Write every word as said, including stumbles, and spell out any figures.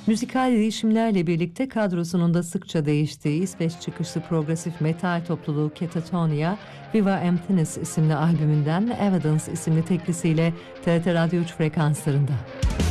Müzikal değişimlerle birlikte kadrosunun da sıkça değiştiği İsveç çıkışlı progresif metal topluluğu Katatonia, Viva Emptiness isimli albümünden Evidence isimli teklisiyle T R T Radyo üç frekanslarında.